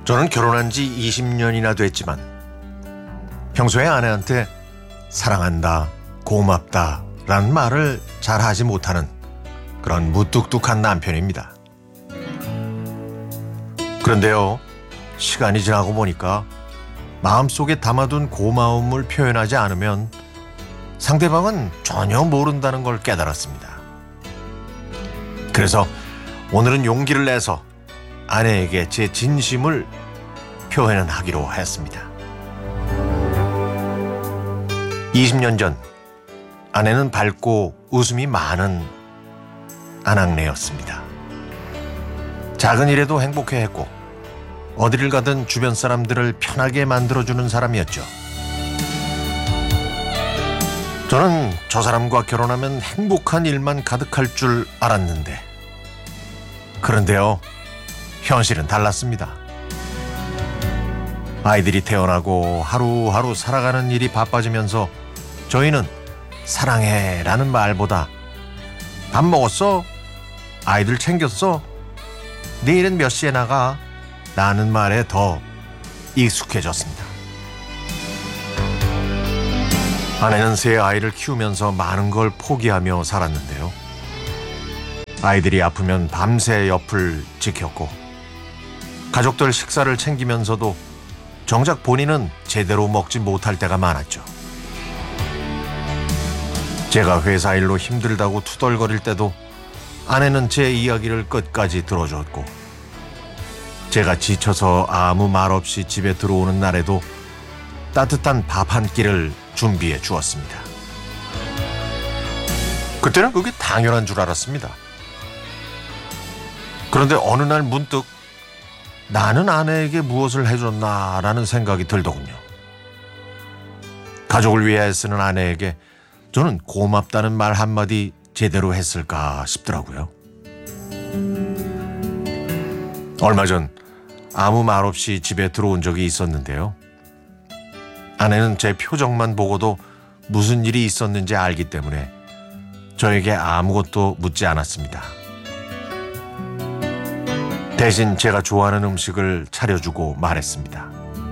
저는 결혼한 지 20년이나 됐지만 평소에 아내한테 사랑한다, 고맙다 라는 말을 잘 하지 못하는 그런 무뚝뚝한 남편입니다. 그런데요, 시간이 지나고 보니까 마음속에 담아둔 고마움을 표현하지 않으면 상대방은 전혀 모른다는 걸 깨달았습니다. 그래서 오늘은 용기를 내서 아내에게 제 진심을 표현하기로 했습니다. 20년 전 아내는 밝고 웃음이 많은 아낙네였습니다. 작은 일에도 행복해했고 어디를 가든 주변 사람들을 편하게 만들어주는 사람이었죠. 저는 저 사람과 결혼하면 행복한 일만 가득할 줄 알았는데, 그런데요, 현실은 달랐습니다. 아이들이 태어나고 하루하루 살아가는 일이 바빠지면서 저희는 사랑해라는 말보다 밥 먹었어? 아이들 챙겼어? 내일은 몇 시에 나가? 라는 말에 더 익숙해졌습니다. 아내는 세 아이를 키우면서 많은 걸 포기하며 살았는데요. 아이들이 아프면 밤새 옆을 지켰고 가족들 식사를 챙기면서도 정작 본인은 제대로 먹지 못할 때가 많았죠. 제가 회사 일로 힘들다고 투덜거릴 때도 아내는 제 이야기를 끝까지 들어줬고, 제가 지쳐서 아무 말 없이 집에 들어오는 날에도 따뜻한 밥 한 끼를 준비해 주었습니다. 그때는 그게 당연한 줄 알았습니다. 그런데 어느 날 문득 나는 아내에게 무엇을 해줬나라는 생각이 들더군요. 가족을 위해 애쓰는 아내에게 저는 고맙다는 말 한마디 제대로 했을까 싶더라고요. 얼마 전 아무 말 없이 집에 들어온 적이 있었는데요. 아내는 제 표정만 보고도 무슨 일이 있었는지 알기 때문에 저에게 아무것도 묻지 않았습니다. 대신 제가 좋아하는 음식을 차려주고 말했습니다.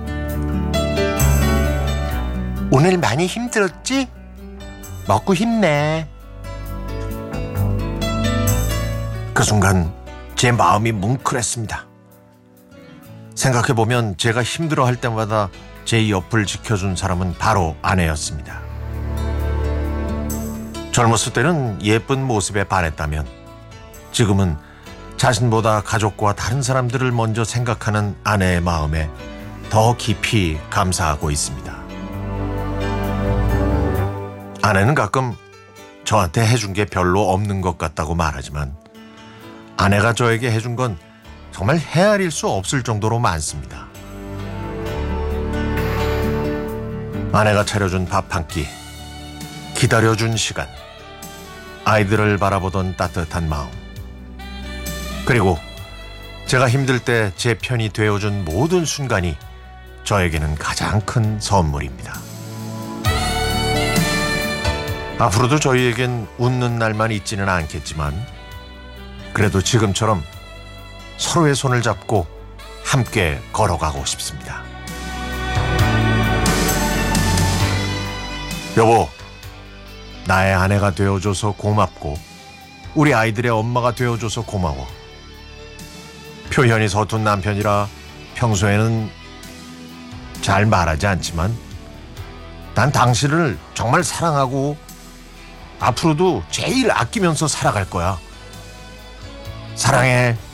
오늘 많이 힘들었지? 먹고 힘내. 그 순간 제 마음이 뭉클했습니다. 생각해보면 제가 힘들어할 때마다 제 옆을 지켜준 사람은 바로 아내였습니다. 젊었을 때는 예쁜 모습에 반했다면 지금은 자신보다 가족과 다른 사람들을 먼저 생각하는 아내의 마음에 더 깊이 감사하고 있습니다. 아내는 가끔 저한테 해준 게 별로 없는 것 같다고 말하지만 아내가 저에게 해준 건 정말 헤아릴 수 없을 정도로 많습니다. 아내가 차려준 밥 한 끼, 기다려준 시간, 아이들을 바라보던 따뜻한 마음, 그리고 제가 힘들 때 제 편이 되어준 모든 순간이 저에게는 가장 큰 선물입니다. 앞으로도 저희에겐 웃는 날만 있지는 않겠지만 그래도 지금처럼 서로의 손을 잡고 함께 걸어가고 싶습니다. 여보, 나의 아내가 되어줘서 고맙고 우리 아이들의 엄마가 되어줘서 고마워. 표현이 서툰 남편이라 평소에는 잘 말하지 않지만 난 당신을 정말 사랑하고 앞으로도 제일 아끼면서 살아갈 거야. 사랑해.